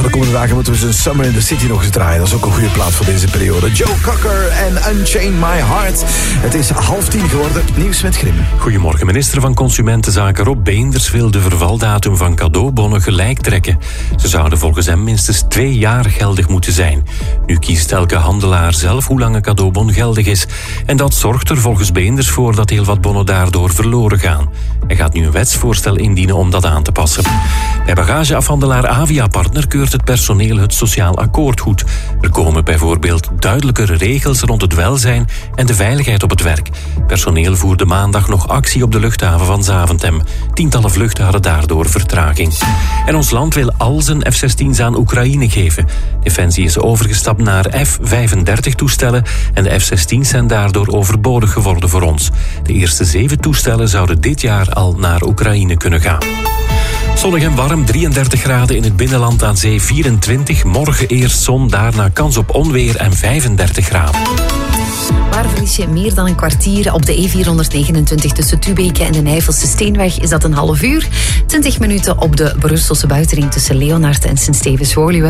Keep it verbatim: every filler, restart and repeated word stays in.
van de komende dagen moeten we zijn Summer in the City nog eens draaien. Dat is ook een goede plaat voor deze periode. Joe Cocker en Unchain My Heart. Het is half tien geworden. Nieuws met Grim. Goedemorgen. Minister van Consumentenzaken Rob Beenders wil de vervaldatum van cadeaubonnen gelijk trekken. Ze zouden volgens hem minstens twee jaar geldig moeten zijn. Nu kiest elke handelaar zelf hoe lang een cadeaubon geldig is. En dat zorgt er volgens Beenders voor dat heel wat bonnen daardoor verloren gaan. Hij gaat nu een wetsvoorstel indienen om dat aan te passen. Bij bagageafhandelaar Avia Partner keurt het personeel het sociaal akkoord goed. Er komen bijvoorbeeld duidelijkere regels rond het welzijn en de veiligheid op het werk. Personeel voerde maandag nog actie op de luchthaven van Zaventem. Tientallen vluchten hadden daardoor vertraging. En ons land wil al zijn F zestien's aan Oekraïne geven. Defensie is overgestapt naar F vijfendertig toestellen en de F zestien's zijn daardoor overbodig geworden voor ons. De eerste zeven toestellen zouden dit jaar al naar Oekraïne kunnen gaan. Zonnig en warm, drieëndertig graden in het binnenland, aan zee vierentwintig. Morgen eerst zon, daarna kans op onweer en vijfendertig graden. Waar verlies je meer dan een kwartier? Op de E vierhonderdnegenentwintig tussen Tubeke en de Nijvelse Steenweg is dat een half uur. twintig minuten op de Brusselse buitenring tussen Leonard en Sint-Stevens-Woluwe.